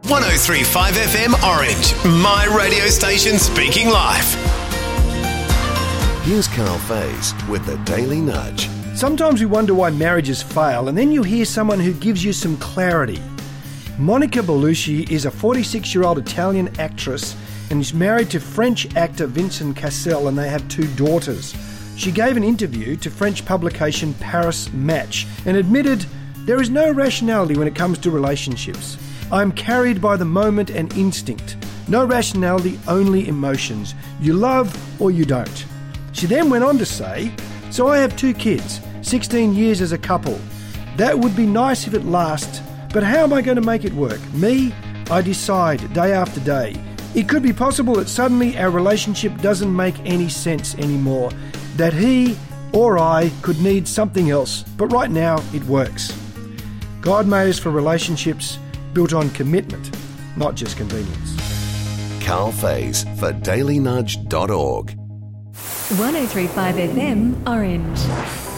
103.5 FM Orange, my radio station speaking life. Here's Carl Faze with the Daily Nudge. Sometimes we wonder why marriages fail, and then you hear someone who gives you some clarity. Monica Bellucci is a 46-year-old Italian actress and is married to French actor Vincent Cassel, and they have 2 daughters. She gave an interview to French publication Paris Match and admitted, "There is no rationality when it comes to relationships. I'm carried by the moment and instinct. No rationality, only emotions. You love or you don't." She then went on to say, "So I have 2 kids, 16 years as a couple. That would be nice if it lasts, but how am I going to make it work? Me, I decide day after day. It could be possible that suddenly our relationship doesn't make any sense anymore, that he or I could need something else, but right now it works. God made us for relationships built on commitment, not just convenience." Carl Faze for dailynudge.org. 103.5 FM Orange.